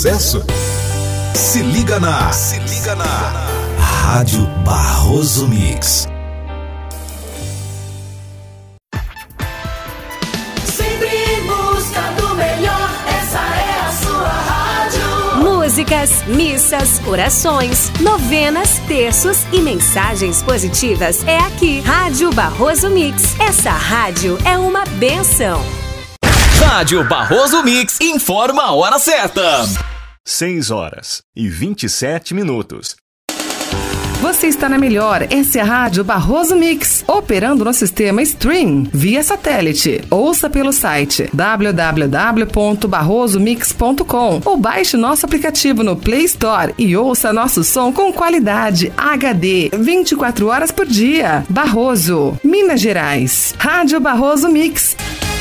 Sucesso? Se liga na Rádio Barroso Mix. Sempre em busca do melhor, essa é a sua rádio. Músicas, missas, orações, novenas, terços e mensagens positivas. É aqui, Rádio Barroso Mix. Essa rádio é uma bênção. Rádio Barroso Mix informa a hora certa. 6h27. Você está na melhor, essa é a Rádio Barroso Mix, operando no sistema Stream, via satélite. Ouça pelo site www.barrosomix.com ou baixe nosso aplicativo no Play Store e ouça nosso som com qualidade HD, 24 horas por dia. Barroso, Minas Gerais. Rádio Barroso Mix.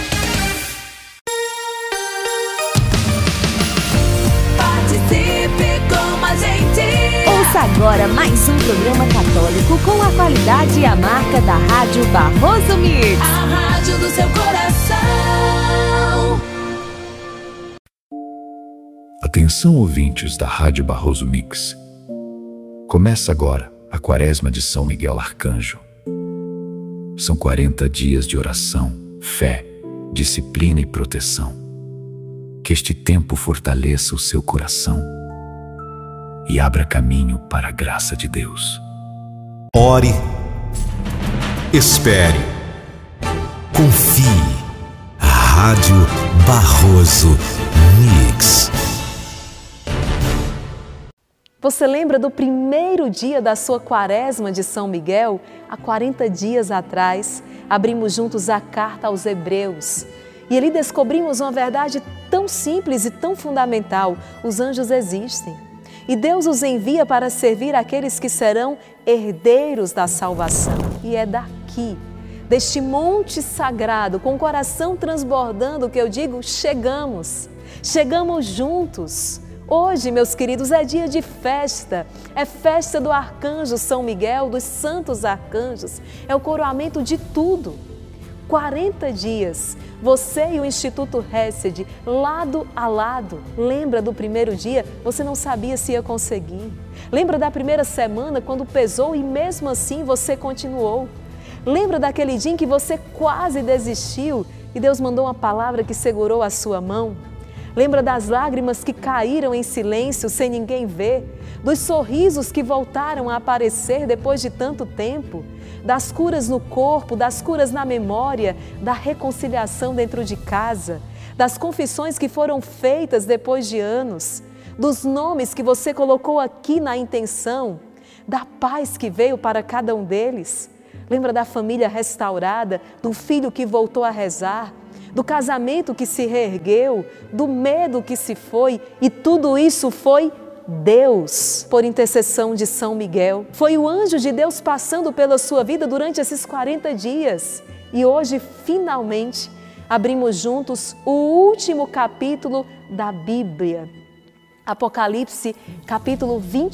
Ouça agora mais um programa católico com a qualidade e a marca da Rádio Barroso Mix. A rádio do seu coração. Atenção, ouvintes da Rádio Barroso Mix. Começa agora a Quaresma de São Miguel Arcanjo. São 40 dias de oração, fé, disciplina e proteção. Que este tempo fortaleça o seu coração e abra caminho para a graça de Deus. Ore, espere, confie. Rádio Barroso Mix. Você lembra do primeiro dia da sua Quaresma de São Miguel? Há 40 dias atrás, abrimos juntos a carta aos Hebreus. E ali descobrimos uma verdade tão simples e tão fundamental: os anjos existem. E Deus os envia para servir aqueles que serão herdeiros da salvação. E é daqui, deste monte sagrado, com o coração transbordando, que eu digo, chegamos juntos. Hoje, meus queridos, é dia de festa. É festa do Arcanjo São Miguel, dos santos arcanjos. É o coroamento de tudo. 40 dias, você e o Instituto Hesed, lado a lado. Lembra do primeiro dia? Você não sabia se ia conseguir. Lembra da primeira semana, quando pesou e mesmo assim você continuou. Lembra daquele dia em que você quase desistiu e Deus mandou uma palavra que segurou a sua mão? Lembra das lágrimas que caíram em silêncio sem ninguém ver? Dos sorrisos que voltaram a aparecer depois de tanto tempo? Das curas no corpo, das curas na memória, da reconciliação dentro de casa, das confissões que foram feitas depois de anos, dos nomes que você colocou aqui na intenção, da paz que veio para cada um deles. Lembra da família restaurada, do filho que voltou a rezar, do casamento que se reergueu, do medo que se foi, e tudo isso foi Deus, por intercessão de São Miguel. Foi o anjo de Deus passando pela sua vida durante esses 40 dias. E hoje, finalmente, abrimos juntos o último capítulo da Bíblia. Apocalipse, capítulo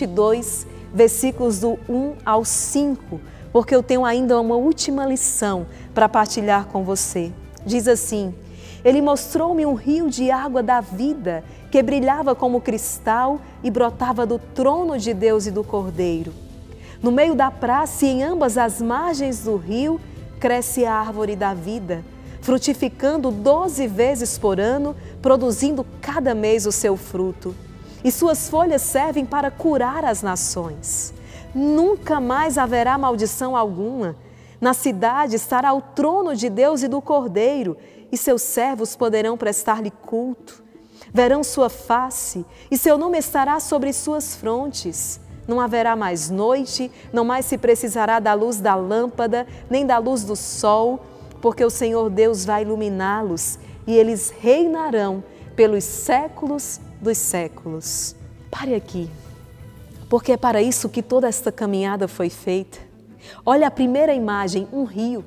22, versículos do 1 ao 5, porque eu tenho ainda uma última lição para partilhar com você. Diz assim: Ele mostrou-me um rio de água da vida, que brilhava como cristal e brotava do trono de Deus e do Cordeiro. No meio da praça e em ambas as margens do rio, cresce a árvore da vida, frutificando 12 vezes por ano, produzindo cada mês o seu fruto. E suas folhas servem para curar as nações. Nunca mais haverá maldição alguma. Na cidade estará o trono de Deus e do Cordeiro, e seus servos poderão prestar-lhe culto. Verão sua face, e seu nome estará sobre suas frontes. Não haverá mais noite, não mais se precisará da luz da lâmpada, nem da luz do sol, porque o Senhor Deus vai iluminá-los, e eles reinarão pelos séculos dos séculos. Pare aqui, porque é para isso que toda esta caminhada foi feita. Olha a primeira imagem, um rio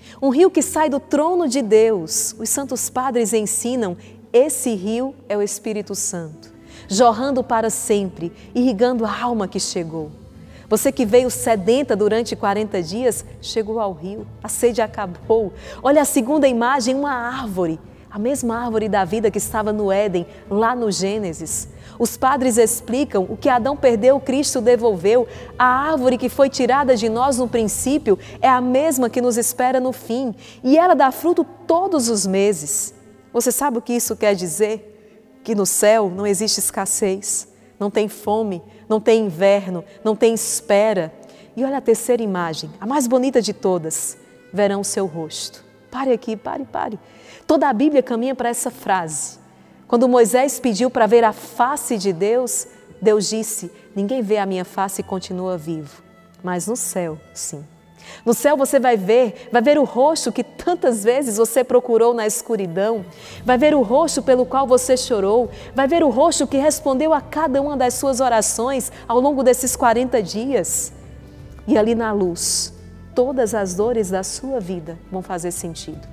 que sai do trono de Deus. Os santos padres ensinam: esse rio é o Espírito Santo, jorrando para sempre, irrigando a alma que chegou. Você que veio sedenta durante 40 dias, chegou ao rio, a sede acabou. Olha a segunda imagem, uma árvore, a mesma árvore da vida que estava no Éden, lá no Gênesis. Os padres explicam: o que Adão perdeu, Cristo devolveu. A árvore que foi tirada de nós no princípio é a mesma que nos espera no fim. E ela dá fruto todos os meses. Você sabe o que isso quer dizer? Que no céu não existe escassez, não tem fome, não tem inverno, não tem espera. E olha a terceira imagem, a mais bonita de todas: verão o seu rosto. Pare aqui, pare. Toda a Bíblia caminha para essa frase. Quando Moisés pediu para ver a face de Deus, Deus disse: ninguém vê a minha face e continua vivo. Mas no céu, sim. No céu você vai ver o rosto que tantas vezes você procurou na escuridão, vai ver o rosto pelo qual você chorou, vai ver o rosto que respondeu a cada uma das suas orações ao longo desses 40 dias. E ali na luz, todas as dores da sua vida vão fazer sentido.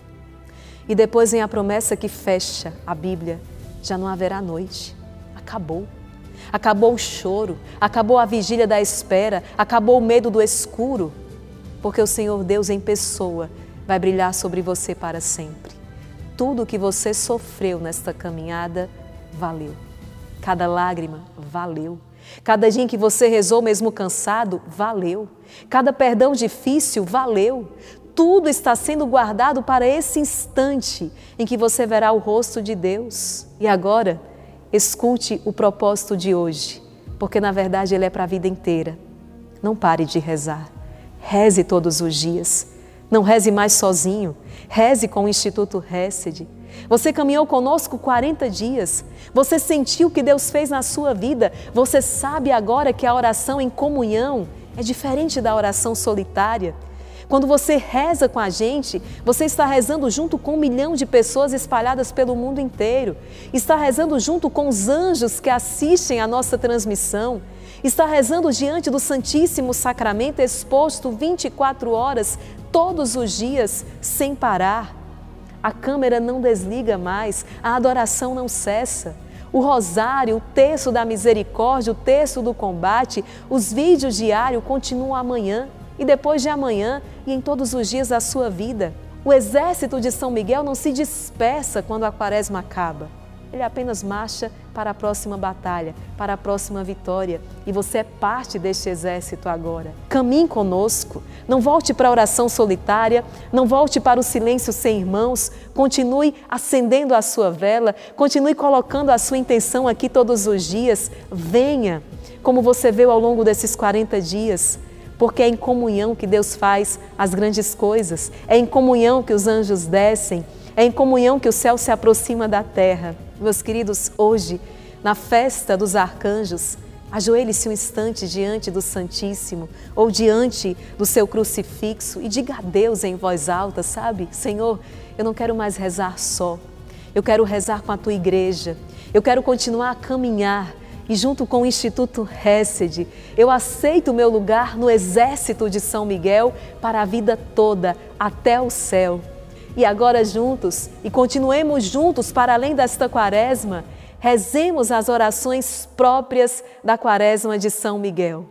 E depois vem a promessa que fecha a Bíblia: já não haverá noite. Acabou. Acabou o choro, acabou a vigília da espera, acabou o medo do escuro, porque o Senhor Deus em pessoa vai brilhar sobre você para sempre. Tudo o que você sofreu nesta caminhada valeu. Cada lágrima valeu. Cada dia em que você rezou mesmo cansado, valeu. Cada perdão difícil, valeu. Tudo está sendo guardado para esse instante em que você verá o rosto de Deus. E agora, escute o propósito de hoje, porque na verdade ele é para a vida inteira. Não pare de rezar. Reze todos os dias. Não reze mais sozinho. Reze com o Instituto Hesed. Você caminhou conosco 40 dias. Você sentiu o que Deus fez na sua vida. Você sabe agora que a oração em comunhão é diferente da oração solitária. Quando você reza com a gente, você está rezando junto com 1 milhão de pessoas espalhadas pelo mundo inteiro. Está rezando junto com os anjos que assistem a nossa transmissão. Está rezando diante do Santíssimo Sacramento exposto 24 horas, todos os dias, sem parar. A câmera não desliga mais, a adoração não cessa. O rosário, o terço da misericórdia, o terço do combate, os vídeos diários continuam amanhã e depois de amanhã e em todos os dias da sua vida. O exército de São Miguel não se dispersa quando a quaresma acaba. Ele apenas marcha para a próxima batalha, para a próxima vitória. E você é parte deste exército agora. Caminhe conosco. Não volte para a oração solitária, não volte para o silêncio sem irmãos. Continue acendendo a sua vela, continue colocando a sua intenção aqui todos os dias. Venha, como você veio ao longo desses 40 dias. Porque é em comunhão que Deus faz as grandes coisas. É em comunhão que os anjos descem. É em comunhão que o céu se aproxima da terra. Meus queridos, hoje, na festa dos arcanjos, ajoelhe-se um instante diante do Santíssimo ou diante do seu crucifixo e diga a Deus em voz alta, sabe? Senhor, eu não quero mais rezar só. Eu quero rezar com a tua igreja. Eu quero continuar a caminhar. E junto com o Instituto Hesed, eu aceito o meu lugar no exército de São Miguel para a vida toda, até o céu. E agora juntos, e continuemos juntos para além desta quaresma, rezemos as orações próprias da quaresma de São Miguel.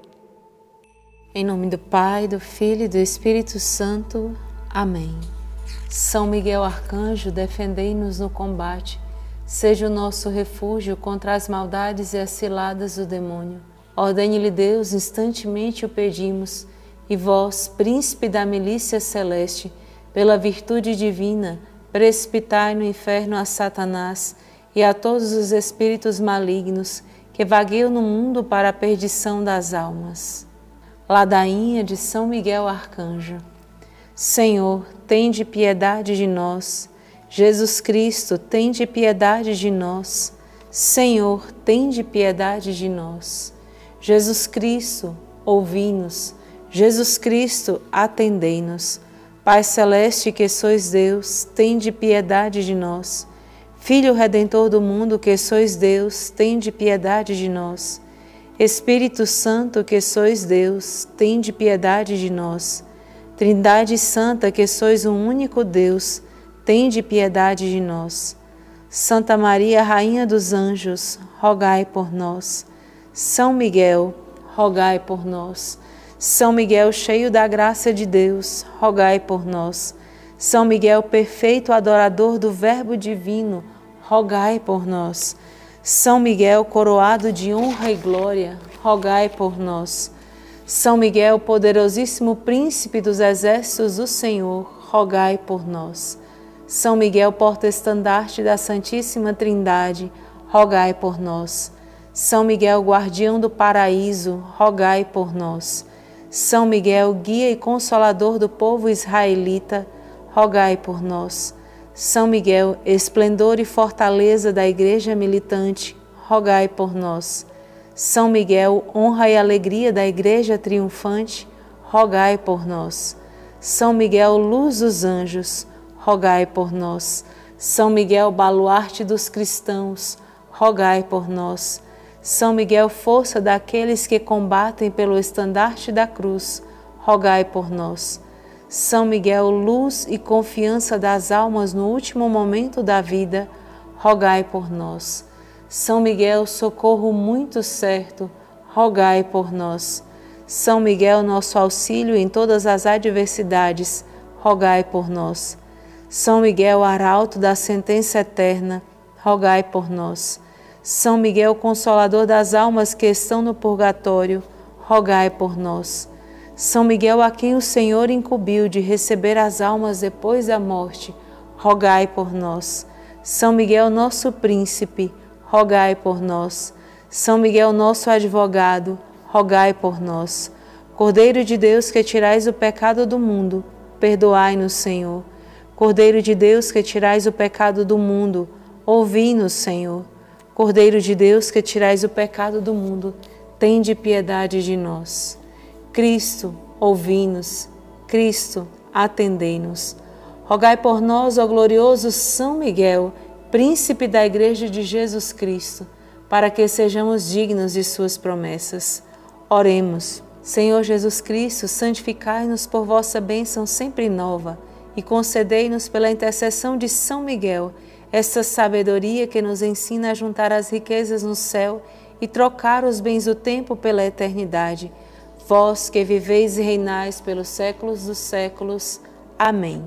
Em nome do Pai, do Filho e do Espírito Santo. Amém. São Miguel Arcanjo, defendei-nos no combate. Seja o nosso refúgio contra as maldades e as ciladas do demônio. Ordene-lhe Deus, instantemente o pedimos, e vós, príncipe da milícia celeste, pela virtude divina, precipitai no inferno a Satanás e a todos os espíritos malignos que vagueiam no mundo para a perdição das almas. Ladainha de São Miguel Arcanjo. Senhor, tende piedade de nós. Jesus Cristo, tende piedade de nós. Senhor, tende piedade de nós. Jesus Cristo, ouvi-nos. Jesus Cristo, atendei-nos. Pai Celeste, que sois Deus, tende piedade de nós. Filho Redentor do mundo, que sois Deus, tende piedade de nós. Espírito Santo, que sois Deus, tende piedade de nós. Trindade Santa, que sois um único Deus, tende piedade de nós. Santa Maria, Rainha dos Anjos, rogai por nós. São Miguel, rogai por nós. São Miguel, cheio da graça de Deus, rogai por nós. São Miguel, perfeito adorador do Verbo divino, rogai por nós. São Miguel, coroado de honra e glória, rogai por nós. São Miguel, poderosíssimo príncipe dos exércitos do Senhor, rogai por nós. São Miguel, porta-estandarte da Santíssima Trindade, rogai por nós. São Miguel, guardião do paraíso, rogai por nós. São Miguel, guia e consolador do povo israelita, rogai por nós. São Miguel, esplendor e fortaleza da Igreja militante, rogai por nós. São Miguel, honra e alegria da Igreja triunfante, rogai por nós. São Miguel, luz dos anjos, rogai por nós. São Miguel, baluarte dos cristãos, rogai por nós. São Miguel, força daqueles que combatem pelo estandarte da cruz, rogai por nós. São Miguel, luz e confiança das almas no último momento da vida, rogai por nós. São Miguel, socorro muito certo, rogai por nós. São Miguel, nosso auxílio em todas as adversidades, rogai por nós. São Miguel, arauto da sentença eterna, rogai por nós. São Miguel, consolador das almas que estão no purgatório, rogai por nós. São Miguel, a quem o Senhor incumbiu de receber as almas depois da morte, rogai por nós. São Miguel, nosso príncipe, rogai por nós. São Miguel, nosso advogado, rogai por nós. Cordeiro de Deus, que tirais o pecado do mundo, perdoai-nos, Senhor. Cordeiro de Deus, que tirais o pecado do mundo, ouvi-nos, Senhor. Cordeiro de Deus, que tirais o pecado do mundo, tende piedade de nós. Cristo, ouvi-nos. Cristo, atendei-nos. Rogai por nós, ó glorioso São Miguel, príncipe da Igreja de Jesus Cristo, para que sejamos dignos de suas promessas. Oremos. Senhor Jesus Cristo, santificai-nos por vossa bênção sempre nova e concedei-nos pela intercessão de São Miguel essa sabedoria que nos ensina a juntar as riquezas no céu e trocar os bens do tempo pela eternidade. Vós que viveis e reinais pelos séculos dos séculos. Amém.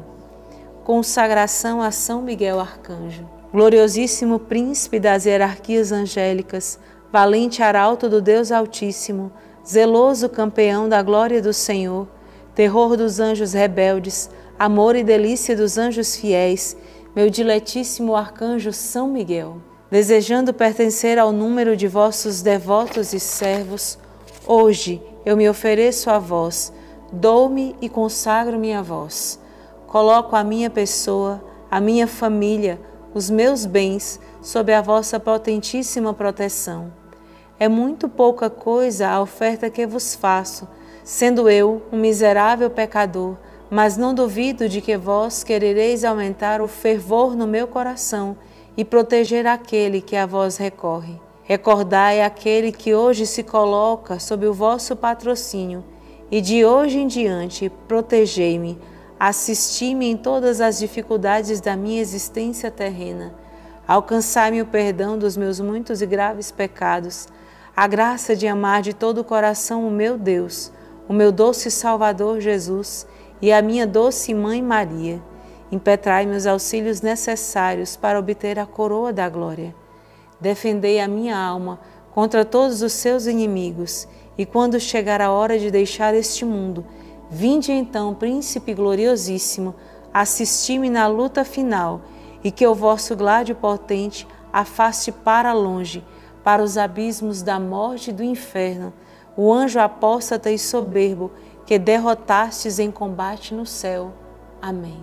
Consagração a São Miguel Arcanjo. Gloriosíssimo príncipe das hierarquias angélicas, valente arauto do Deus Altíssimo, zeloso campeão da glória do Senhor, terror dos anjos rebeldes, amor e delícia dos anjos fiéis, meu diletíssimo arcanjo São Miguel, desejando pertencer ao número de vossos devotos e servos, hoje eu me ofereço a vós, dou-me e consagro-me a vós. Coloco a minha pessoa, a minha família, os meus bens sob a vossa potentíssima proteção. É muito pouca coisa a oferta que vos faço, sendo eu um miserável pecador, mas não duvido de que vós querereis aumentar o fervor no meu coração e proteger aquele que a vós recorre. Recordai aquele que hoje se coloca sob o vosso patrocínio e de hoje em diante protegei-me, assisti-me em todas as dificuldades da minha existência terrena, alcançai-me o perdão dos meus muitos e graves pecados, a graça de amar de todo o coração o meu Deus, o meu doce Salvador Jesus e a minha doce Mãe Maria. Impetrai-me os auxílios necessários para obter a coroa da glória. Defendei a minha alma contra todos os seus inimigos, e quando chegar a hora de deixar este mundo, vinde então, Príncipe gloriosíssimo, assisti-me na luta final, e que o vosso gládio potente afaste para longe, para os abismos da morte e do inferno, o anjo apóstata e soberbo que derrotastes em combate no céu. Amém.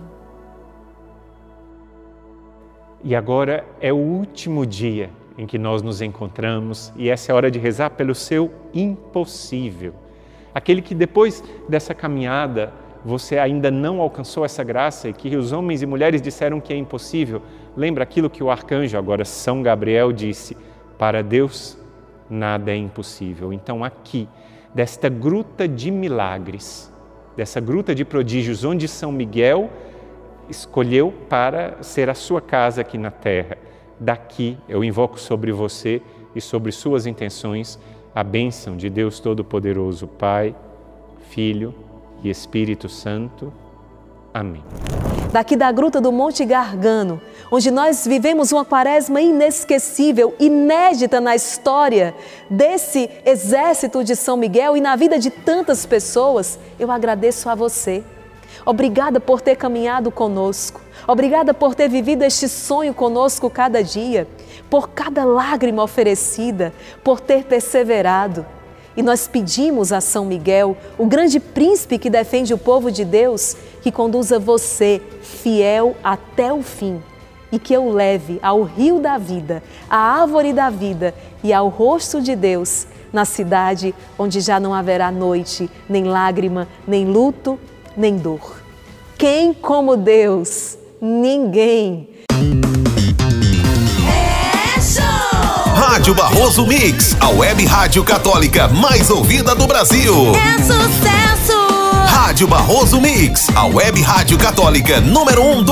E agora é o último dia em que nós nos encontramos e essa é a hora de rezar pelo seu impossível. Aquele que depois dessa caminhada você ainda não alcançou essa graça e que os homens e mulheres disseram que é impossível. Lembra aquilo que o arcanjo, agora São Gabriel, disse: para Deus nada é impossível. Então aqui, desta gruta de milagres, dessa gruta de prodígios onde São Miguel escolheu para ser a sua casa aqui na terra, daqui eu invoco sobre você e sobre suas intenções a bênção de Deus Todo-Poderoso, Pai, Filho e Espírito Santo. Amém. daqui da Gruta do Monte Gargano, onde nós vivemos uma quaresma inesquecível, inédita na história desse exército de São Miguel e na vida de tantas pessoas, eu agradeço a você. Obrigada por ter caminhado conosco. Obrigada por ter vivido este sonho conosco cada dia, por cada lágrima oferecida, por ter perseverado. E nós pedimos a São Miguel, o grande príncipe que defende o povo de Deus, que conduza você fiel até o fim e que eu leve ao rio da vida, à árvore da vida e ao rosto de Deus, na cidade onde já não haverá noite, nem lágrima, nem luto, nem dor. Quem como Deus? Ninguém. Rádio Barroso Mix, a web rádio católica mais ouvida do Brasil. É sucesso! Rádio Barroso Mix, a web rádio católica número 1 do